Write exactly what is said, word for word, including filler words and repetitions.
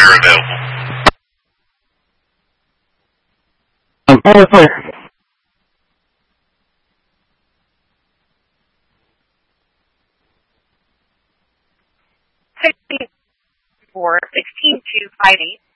operator available. Um, oh, oh. Four sixteen two five eight.